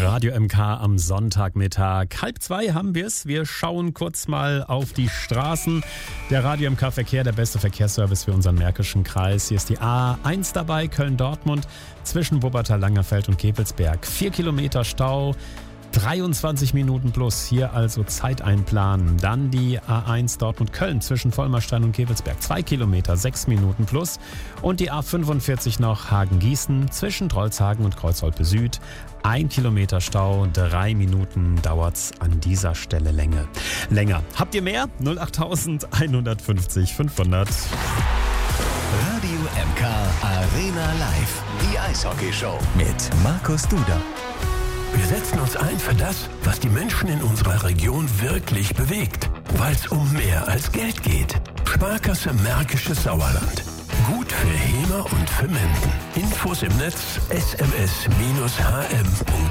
Radio MK am Sonntagmittag. 1:30 haben wir es. Wir schauen kurz mal auf die Straßen. Der Radio MK Verkehr, der beste Verkehrsservice für unseren Märkischen Kreis. Hier ist die A1 dabei, Köln-Dortmund, zwischen Wuppertal, Langerfeld und Kebelsberg. 4 Kilometer Stau. 23 Minuten plus, hier also Zeit einplanen. Dann die A1 Dortmund-Köln zwischen Vollmerstein und Kebelsberg. 2 Kilometer, 6 Minuten plus. Und die A45 noch Hagen-Gießen zwischen Drolshagen und Kreuzholpe Süd. 1 Kilometer Stau, 3 Minuten dauert's an dieser Stelle länger. Habt ihr mehr? 08000 150 500. Radio MK Arena Live. Die Eishockeyshow mit Markus Duda. Wir setzen uns ein für das, was die Menschen in unserer Region wirklich bewegt. Weil es um mehr als Geld geht. Sparkasse Märkisches Sauerland. Gut für Häme und für Menden. Infos im Netz sms-hm.de